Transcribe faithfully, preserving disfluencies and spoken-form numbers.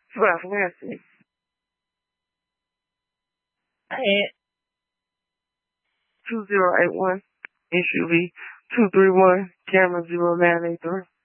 South Lansing. Hey. two zero eight one. S U V two three one, camera zero nine eight three.